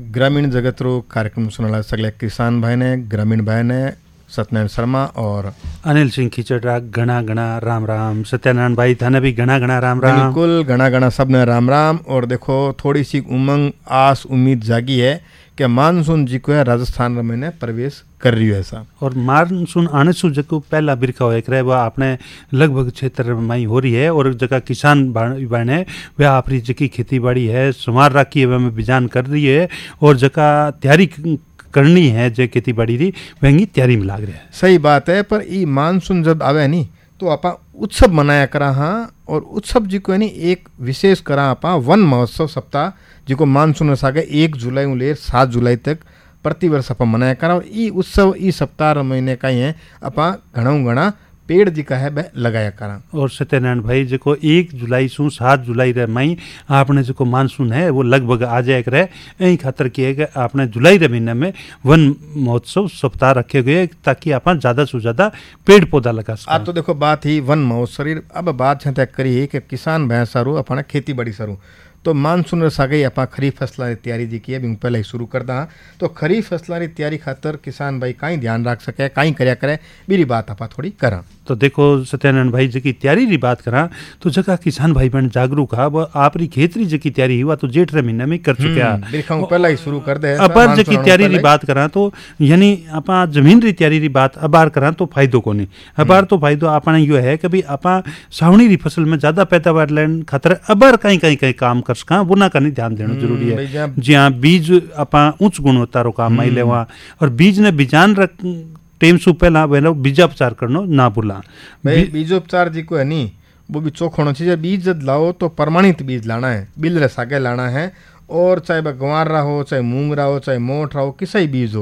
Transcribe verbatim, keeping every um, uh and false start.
ग्रामीण जगत रो कार्यक्रम सुनला सगले किसान भाई ने, ग्रामीण भाई ने, सत्यनारायण शर्मा और अनिल सिंह खिचड़ा घना घना राम राम। सत्यनारायण भाई थाने भी घना घना राम राम। बिल्कुल घना घना सब ने राम राम। और देखो थोड़ी सी उमंग आस उम्मीद जागी है कि मानसून जी को है राजस्थान में प्रवेश कर रही है ऐसा। और मानसून आने से जो पहला बिरखा हो एक वह आपने लगभग क्षेत्र में हो रही है। और जगह किसान बहन है वह आपकी जकी खेती बाड़ी है सुमार रखी है, वह में बिजान कर रही है और जगह तैयारी करनी है जो खेती बाड़ी री वही तैयारी में लाग रहा है। सही बात है। पर ये मानसून जब आवे नहीं तो आपा उत्सव मनाया करा हाँ। और उत्सव जी को नहीं एक विशेष करा आपा वन महोत्सव सप्ताह जिको मानसून सागे एक जुलाई ले सात जुलाई तक प्रतिवर्ष आप मनाया करा। और ई उत्सव ई सप्ताह महीने का ही है अपा घना घना पेड़ जी का है वह लगाया करा। और सत्यनारायण भाई जो एक जुलाई सु सात जुलाई रे मई आपने जो मानसून है वो लगभग आ जाए रहे यही खातर किए गए आपने जुलाई रे महीने में वन महोत्सव सप्ताह रखे गए ताकि आप ज्यादा से ज्यादा पेड़ पौधा लगा सकें। आज तो देखो बात ही वन महोत्सव। अब बात है तय करी कि किसान भैंस सारू अपना खेती बाड़ी सारू तो मानसून सागे अपा खरीफ फसलों की तैयारी जी की है पहले ही शुरू करता हाँ। तो खरीफ फसलों की तैयारी खातर किसान भाई कहीं ध्यान रख सके कहीं करया करे मेरी बात आपा थोड़ी करा। तो देखो सत्यनारायण भाई जी की तैयारी की बात करा तो जगह किसान भाई बहन जागरूक है वो आपरी खेती जी की तैयारी हुआ तो जेठ रे महीने में कर चुका पहले ही शुरू कर दे। अबार जी की तैयारी की बात करा तो यानी आपा जमीन री तैयारी की बात अबार करा तो फायदो को नहीं। अबार तो फायदो आपने यो है कि भाई आपा सावणी री फसल में ज्यादा पैदावार लेने खातर अबार कहीं कहीं कहीं काम कर सका वो ना करनी ध्यान देना जरूरी है। जहाँ बीज आपा उच्च गुणवत्ता रो काम माई लेवा और बीज ने बिजान रख टेम सु पहला वेलो बीजोपचार करनो ना भूला। भाई बीजोपचार जी को है नहीं वो भी चोख होना चाहिए। बीज जब लाओ तो प्रमाणित बीज लाना है, बिल रे सागे लाना है। और चाहे गंवार रहा हो, चाहे मूंग रहा हो, चाहे मोठ रहा हो, किसी बीज हो